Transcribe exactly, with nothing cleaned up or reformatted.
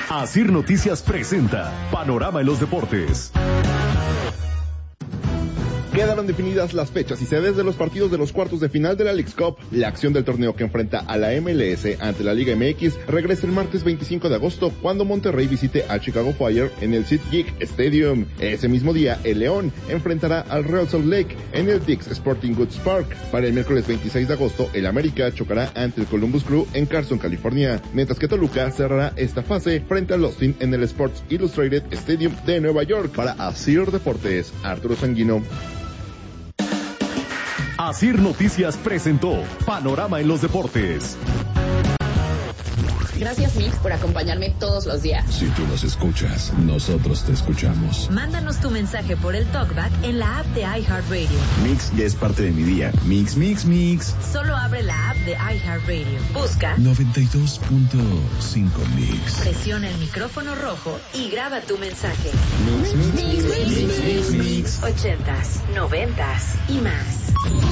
Asir Noticias presenta Panorama en los Deportes. Quedaron definidas las fechas y sedes de los partidos de los cuartos de final de la Leagues Cup. La acción del torneo que enfrenta a la M L S ante la Liga M X regresa el martes veinticinco de agosto cuando Monterrey visite a Chicago Fire en el SeatGeek Stadium. Ese mismo día, el León enfrentará al Real Salt Lake en el Dick's Sporting Goods Park. Para el miércoles veintiséis de agosto, el América chocará ante el Columbus Crew en Carson, California, mientras que Toluca cerrará esta fase frente al Austin en el Sports Illustrated Stadium de Nueva York. Para Asir Deportes, Arturo Sanguino. Asir Noticias presentó Panorama en los Deportes. Gracias, Mix, por acompañarme todos los días. Si tú nos escuchas, nosotros te escuchamos. Mándanos tu mensaje por el TalkBack en la app de iHeartRadio. Mix ya es parte de mi día. Mix, mix, mix. Solo abre la app de iHeartRadio. Busca noventa y dos punto cinco Mix. Presiona el micrófono rojo y graba tu mensaje. Mix, mix, mix, mix, mix, mix, mix. Ochentas, noventas y más.